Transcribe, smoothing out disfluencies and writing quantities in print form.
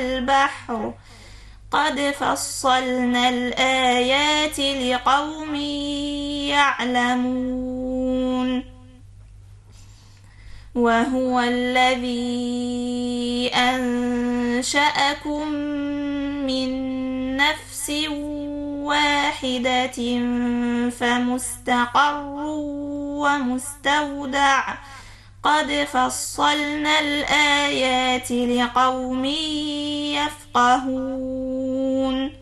البحر قد فصلنا الآيات لقوم يعلمون وهو الذي أنشأكم من نفس واحدة فمستقر ومستودع قد فصلنا الآيات لقوم يفقهون